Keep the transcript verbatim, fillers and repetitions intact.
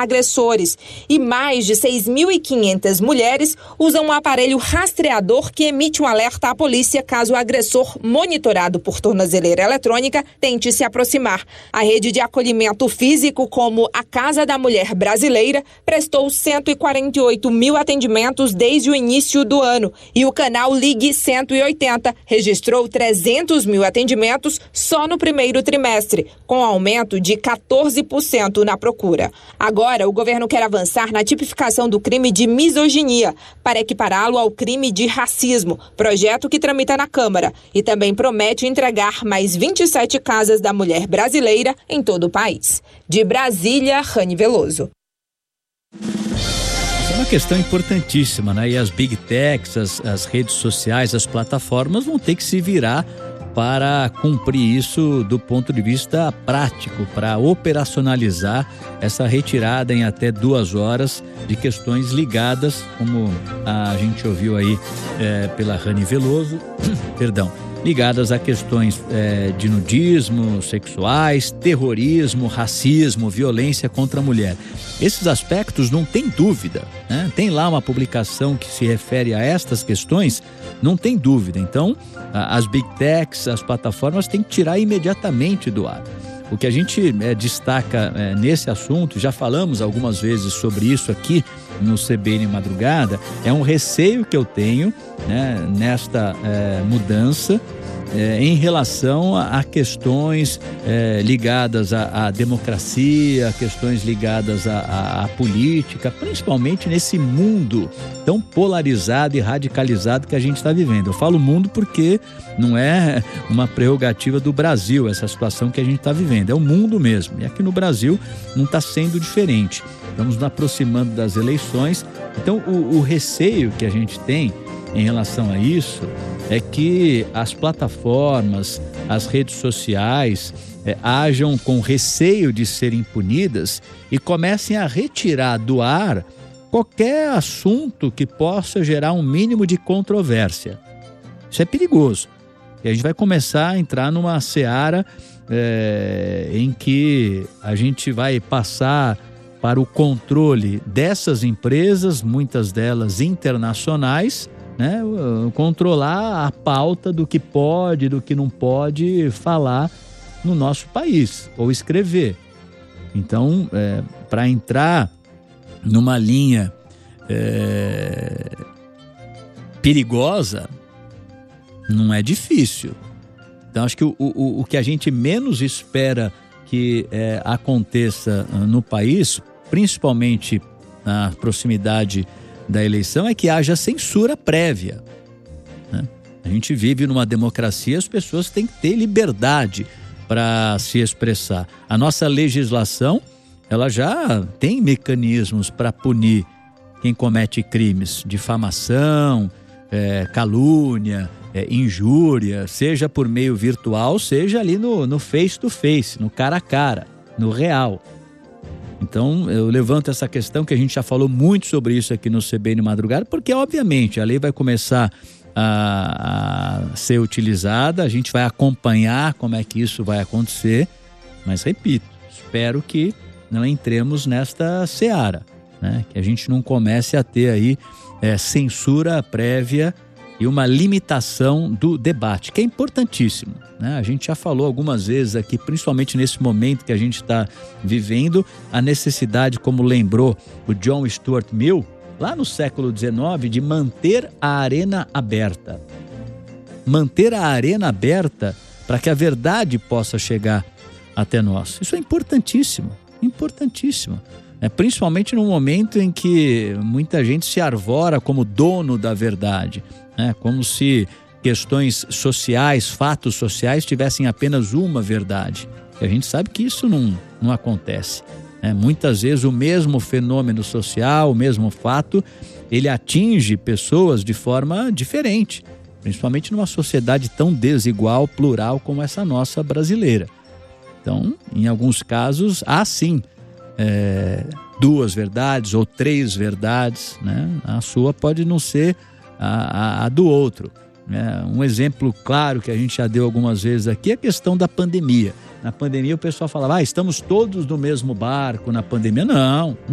agressores. E mais de seis mil e quinhentas mulheres usam um aparelho rastreador que emite um alerta à polícia caso o agressor, monitorado por tornozeleira eletrônica, tente se aproximar. A rede de acolhimento físico, como a Casa da Mulher Brasileira, prestou cento e quarenta e oito mil atendimentos desde o início do ano. E o canal Ligue cento e oitenta registrou trezentos mil atendimentos só no primeiro trimestre, com aumento de quatorze por cento na procura. Agora, o governo quer avançar na tipificação do crime de misoginia, para equipará-lo ao crime de racismo, projeto que tramita na Câmara, e também promete entregar mais vinte e sete casas da mulher brasileira em todo o país. De Brasília, Rani Veloso. É uma questão importantíssima, né? E as big techs, as, as redes sociais, as plataformas vão ter que se virar para cumprir isso do ponto de vista prático, para operacionalizar essa retirada em até duas horas de questões ligadas, como a gente ouviu aí é, pela Rani Veloso, perdão, ligadas a questões é, de nudismo, sexuais, terrorismo, racismo, violência contra a mulher. Esses aspectos não tem dúvida, né? Tem lá uma publicação que se refere a estas questões, não tem dúvida. Então, as big techs, as plataformas têm que tirar imediatamente do ar. O que a gente é, destaca é, nesse assunto, já falamos algumas vezes sobre isso aqui no C B N Madrugada, é um receio que eu tenho, né, nesta é, mudança é, em relação a, a questões é, ligadas à, à democracia, questões ligadas à, à, à política, principalmente nesse mundo tão polarizado e radicalizado que a gente está vivendo. Eu falo mundo porque não é uma prerrogativa do Brasil essa situação que a gente está vivendo, é o mundo mesmo. E aqui no Brasil não está sendo diferente. Estamos nos aproximando das eleições. Então, o, o receio que a gente tem em relação a isso é que as plataformas, as redes sociais é, ajam com receio de serem punidas e comecem a retirar do ar qualquer assunto que possa gerar um mínimo de controvérsia. Isso é perigoso. E a gente vai começar a entrar numa seara é, em que a gente vai passar para o controle dessas empresas, muitas delas internacionais, né? Controlar a pauta do que pode, do que não pode falar no nosso país, ou escrever. Então, é, para entrar numa linha é, perigosa, não é difícil. Então, acho que o, o, o que a gente menos espera que é, aconteça no país, principalmente na proximidade da eleição, é que haja censura prévia, né? A gente vive numa democracia, as pessoas têm que ter liberdade para se expressar. A nossa legislação, ela já tem mecanismos para punir quem comete crimes, difamação, é, calúnia, é, injúria, seja por meio virtual, seja ali no, no face to face, no cara a cara, no real. Então, eu levanto essa questão que a gente já falou muito sobre isso aqui no C B N Madrugada, porque, obviamente, a lei vai começar a, a ser utilizada, a gente vai acompanhar como é que isso vai acontecer, mas, repito, espero que não entremos nesta seara, né? Que a gente não comece a ter aí é, censura prévia e uma limitação do debate, que é importantíssimo, né? A gente já falou algumas vezes aqui, principalmente nesse momento que a gente está vivendo, a necessidade, como lembrou o John Stuart Mill, lá no século dezenove, de manter a arena aberta. Manter a arena aberta para que a verdade possa chegar até nós. Isso é importantíssimo, importantíssimo. É, principalmente num momento em que muita gente se arvora como dono da verdade, né? Como se questões sociais, fatos sociais tivessem apenas uma verdade. E a gente sabe que isso não, não acontece, né? Muitas vezes o mesmo fenômeno social, o mesmo fato, ele atinge pessoas de forma diferente, principalmente numa sociedade tão desigual, plural como essa nossa brasileira. Então, em alguns casos, há sim É, duas verdades ou três verdades, né? A sua pode não ser a, a, a do outro, né? Um exemplo claro que a gente já deu algumas vezes aqui é a questão da pandemia. Na pandemia o pessoal falava, ah, estamos todos no mesmo barco na pandemia. Não,